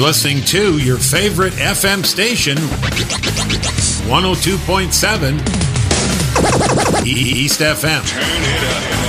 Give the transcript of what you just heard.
listening to your favorite FM station, 102.7 East FM. Turn it up.